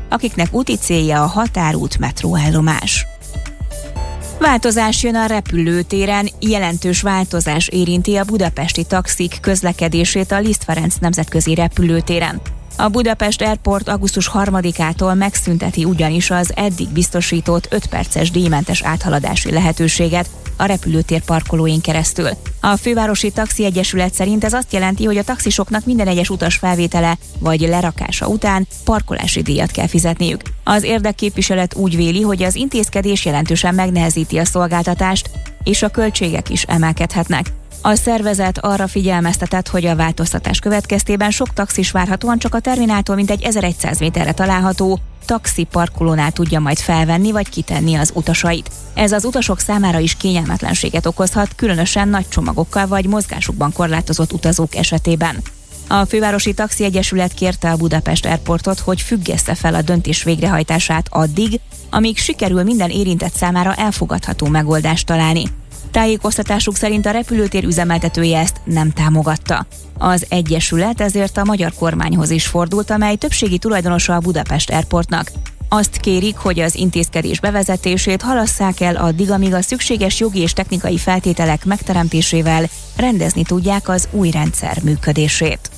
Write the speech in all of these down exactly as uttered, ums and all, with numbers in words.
akiknek úti célja a Határút metróállomás. Változás jön a repülőtéren, jelentős változás érinti a budapesti taxik közlekedését a Liszt Ferenc nemzetközi repülőtéren. A Budapest Airport augusztus harmadikától megszünteti ugyanis az eddig biztosított öt perces díjmentes áthaladási lehetőséget a repülőtér parkolóin keresztül. A Fővárosi Taxi Egyesület szerint ez azt jelenti, hogy a taxisoknak minden egyes utas felvétele vagy lerakása után parkolási díjat kell fizetniük. Az érdekképviselet úgy véli, hogy az intézkedés jelentősen megnehezíti a szolgáltatást, és a költségek is emelkedhetnek. A szervezet arra figyelmeztetett, hogy a változtatás következtében sok taxis várhatóan csak a termináltól mintegy ezerszáz méterre található taxi parkolónál tudja majd felvenni vagy kitenni az utasait. Ez az utasok számára is kényelmetlenséget okozhat, különösen nagy csomagokkal vagy mozgásukban korlátozott utazók esetében. A Fővárosi Taxi Egyesület kérte a Budapest Airportot, hogy függesse fel a döntés végrehajtását addig, amíg sikerül minden érintett számára elfogadható megoldást találni. Tájékoztatásuk szerint a repülőtér üzemeltetője ezt nem támogatta. Az Egyesület ezért a magyar kormányhoz is fordult, amely többségi tulajdonosa a Budapest Airportnak. Azt kérik, hogy az intézkedés bevezetését halasszák el addig, amíg a szükséges jogi és technikai feltételek megteremtésével rendezni tudják az új rendszer működését.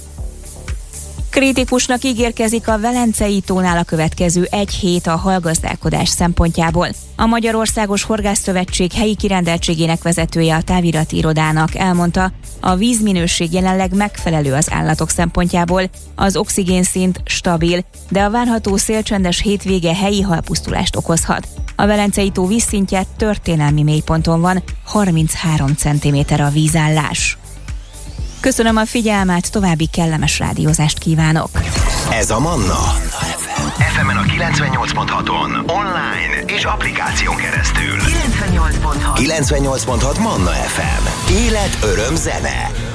Kritikusnak ígérkezik a Velencei tónál a következő egy hét a halgazdálkodás szempontjából. A Magyarországos Horgászszövetség helyi kirendeltségének vezetője a távirati irodának elmondta, a vízminőség jelenleg megfelelő az állatok szempontjából, az oxigénszint stabil, de a várható szélcsendes hétvége helyi halpusztulást okozhat. A Velencei tó vízszintje történelmi mélyponton van, harminchárom centiméter a vízállás. Köszönöm a figyelmet, további kellemes rádiózást kívánok! Ez a Manna. ef emen a kilencvennyolc pont haton, online és applikáción keresztül. kilencvennyolc pont hat kilencvennyolc pont hat Manna ef em. Élet, öröm, zene.